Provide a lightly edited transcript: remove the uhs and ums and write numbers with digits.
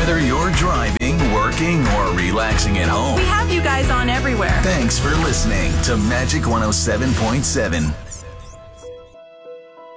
Whether you're driving, working, or relaxing at home, we have you guys on everywhere. Thanks for listening to Magic 107.7.